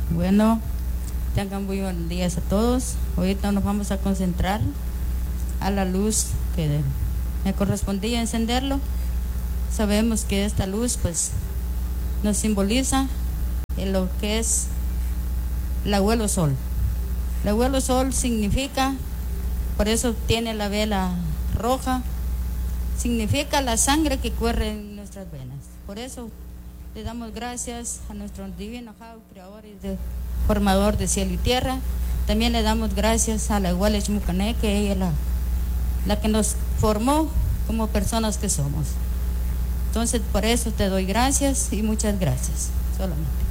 Bueno, tengan muy buenos días a todos. Ahorita nos vamos a concentrar a la luz que me correspondía encenderlo. Sabemos que esta luz pues nos simboliza en lo que es el abuelo sol. El abuelo sol significa, por eso tiene la vela roja, significa la sangre que corre en nuestras venas. Por eso le damos gracias a nuestro divino Jau, creador y formador de cielo y tierra. También le damos gracias a la Iguales Mucané, que ella es la que nos formó como personas que somos. Entonces, por eso te doy gracias y muchas gracias. Solamente.